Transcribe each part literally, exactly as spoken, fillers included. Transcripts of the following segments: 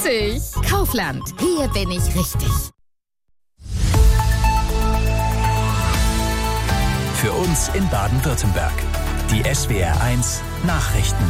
günstig. Kaufland, hier bin ich richtig. Für uns in Baden-Württemberg. Die S W R eins Nachrichten.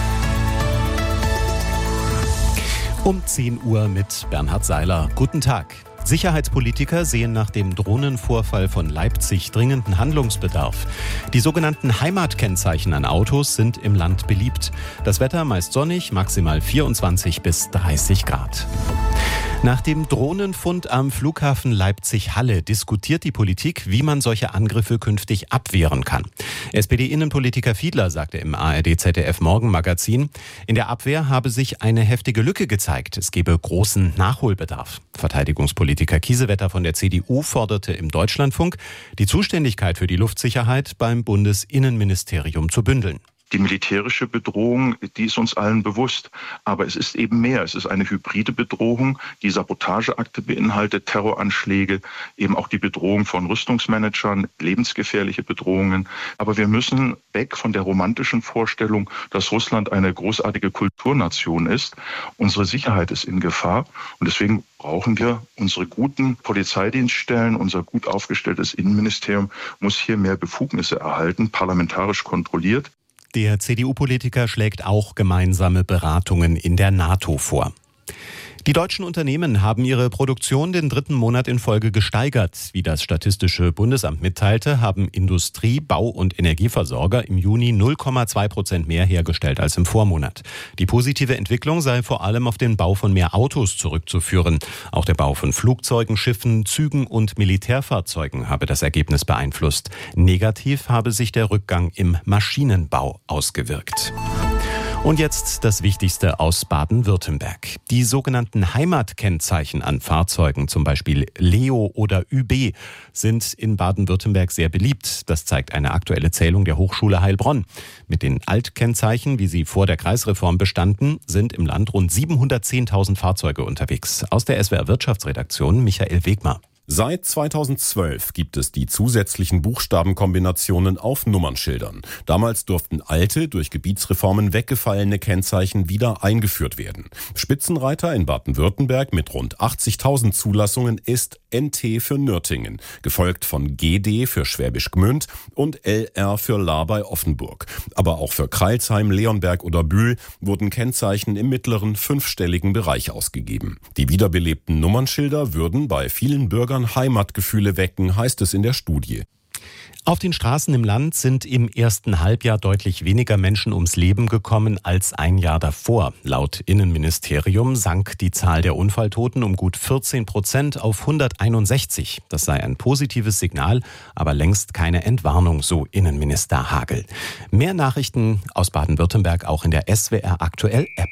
Um zehn Uhr mit Bernhard Seiler. Guten Tag. Sicherheitspolitiker sehen nach dem Drohnenvorfall von Leipzig dringenden Handlungsbedarf. Die sogenannten Heimatkennzeichen an Autos sind im Land beliebt. Das Wetter meist sonnig, maximal vierundzwanzig bis dreißig Grad. Nach dem Drohnenfund am Flughafen Leipzig-Halle diskutiert die Politik, wie man solche Angriffe künftig abwehren kann. S P D-Innenpolitiker Fiedler sagte im A R D-Z D F-Morgenmagazin, in der Abwehr habe sich eine heftige Lücke gezeigt. Es gebe großen Nachholbedarf. Verteidigungspolitiker Kiesewetter von der C D U forderte im Deutschlandfunk, die Zuständigkeit für die Luftsicherheit beim Bundesinnenministerium zu bündeln. Die militärische Bedrohung, die ist uns allen bewusst. Aber es ist eben mehr. Es ist eine hybride Bedrohung, die Sabotageakte beinhaltet, Terroranschläge, eben auch die Bedrohung von Rüstungsmanagern, lebensgefährliche Bedrohungen. Aber wir müssen weg von der romantischen Vorstellung, dass Russland eine großartige Kulturnation ist. Unsere Sicherheit ist in Gefahr. Und deswegen brauchen wir unsere guten Polizeidienststellen. Unser gut aufgestelltes Innenministerium muss hier mehr Befugnisse erhalten, parlamentarisch kontrolliert. Der C D U-Politiker schlägt auch gemeinsame Beratungen in der NATO vor. Die deutschen Unternehmen haben ihre Produktion den dritten Monat in Folge gesteigert. Wie das Statistische Bundesamt mitteilte, haben Industrie-, Bau- und Energieversorger im Juni null Komma zwei Prozent mehr hergestellt als im Vormonat. Die positive Entwicklung sei vor allem auf den Bau von mehr Autos zurückzuführen. Auch der Bau von Flugzeugen, Schiffen, Zügen und Militärfahrzeugen habe das Ergebnis beeinflusst. Negativ habe sich der Rückgang im Maschinenbau ausgewirkt. Und jetzt das Wichtigste aus Baden-Württemberg. Die sogenannten Heimatkennzeichen an Fahrzeugen, zum Beispiel Leo oder Ü B, sind in Baden-Württemberg sehr beliebt. Das zeigt eine aktuelle Zählung der Hochschule Heilbronn. Mit den Altkennzeichen, wie sie vor der Kreisreform bestanden, sind im Land rund siebenhundertzehntausend Fahrzeuge unterwegs. Aus der S W R Wirtschaftsredaktion Michael Wegmar. Seit zweitausendzwölf gibt es die zusätzlichen Buchstabenkombinationen auf Nummernschildern. Damals durften alte, durch Gebietsreformen weggefallene Kennzeichen wieder eingeführt werden. Spitzenreiter in Baden-Württemberg mit rund achtzigtausend Zulassungen ist N T für Nürtingen, gefolgt von G D für Schwäbisch Gmünd und L R für Lahr bei Offenburg. Aber auch für Crailsheim, Leonberg oder Bühl wurden Kennzeichen im mittleren fünfstelligen Bereich ausgegeben. Die wiederbelebten Nummernschilder würden bei vielen Bürgern Heimatgefühle wecken, heißt es in der Studie. Auf den Straßen im Land sind im ersten Halbjahr deutlich weniger Menschen ums Leben gekommen als ein Jahr davor. Laut Innenministerium sank die Zahl der Unfalltoten um gut vierzehn Prozent auf hunderteinundsechzig. Das sei ein positives Signal, aber längst keine Entwarnung, so Innenminister Hagel. Mehr Nachrichten aus Baden-Württemberg auch in der S W R Aktuell App.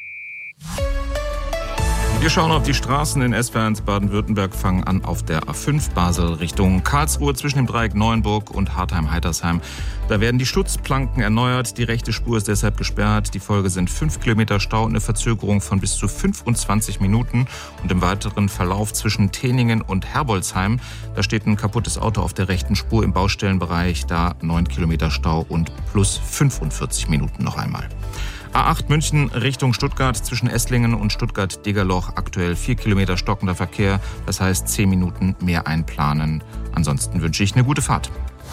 Wir schauen auf die Straßen in S W R eins Baden-Württemberg, fangen an auf der A fünf Basel Richtung Karlsruhe zwischen dem Dreieck Neuenburg und Hartheim-Heitersheim. Da werden die Schutzplanken erneuert, die rechte Spur ist deshalb gesperrt. Die Folge sind fünf Kilometer Stau und eine Verzögerung von bis zu fünfundzwanzig Minuten. Und im weiteren Verlauf zwischen Teningen und Herbolzheim, da steht ein kaputtes Auto auf der rechten Spur im Baustellenbereich, da neun Kilometer Stau und plus fünfundvierzig Minuten noch einmal. A acht München Richtung Stuttgart zwischen Esslingen und Stuttgart-Degerloch aktuell vier Kilometer stockender Verkehr, das heißt zehn Minuten mehr einplanen. Ansonsten wünsche ich eine gute Fahrt.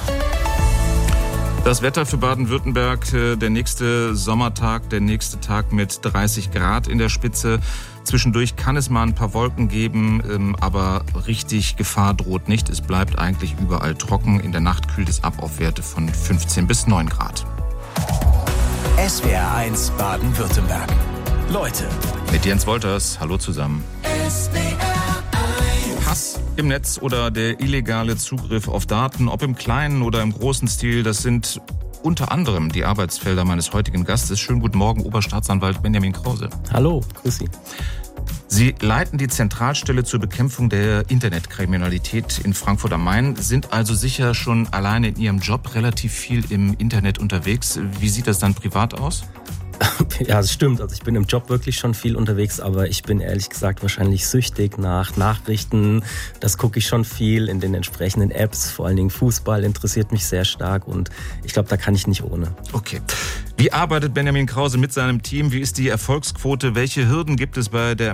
Das Wetter für Baden-Württemberg, der nächste Sommertag, der nächste Tag mit dreißig Grad in der Spitze. Zwischendurch kann es mal ein paar Wolken geben, aber richtig Gefahr droht nicht. Es bleibt eigentlich überall trocken. In der Nacht kühlt es ab auf Werte von fünfzehn bis neun Grad. S W R eins Baden-Württemberg. Leute. Mit Jens Wolters. Hallo zusammen. S W R eins. Hass im Netz oder der illegale Zugriff auf Daten, ob im kleinen oder im großen Stil, das sind unter anderem die Arbeitsfelder meines heutigen Gastes. Schönen guten Morgen, Oberstaatsanwalt Benjamin Krause. Hallo, grüß Sie. Sie leiten die Zentralstelle zur Bekämpfung der Internetkriminalität in Frankfurt am Main, sind also sicher schon alleine in Ihrem Job relativ viel im Internet unterwegs. Wie sieht das dann privat aus? Ja, das stimmt. Also ich bin im Job wirklich schon viel unterwegs, aber ich bin ehrlich gesagt wahrscheinlich süchtig nach Nachrichten. Das gucke ich schon viel in den entsprechenden Apps. Vor allen Dingen Fußball interessiert mich sehr stark und ich glaube, da kann ich nicht ohne. Okay. Wie arbeitet Benjamin Krause mit seinem Team? Wie ist die Erfolgsquote? Welche Hürden gibt es bei der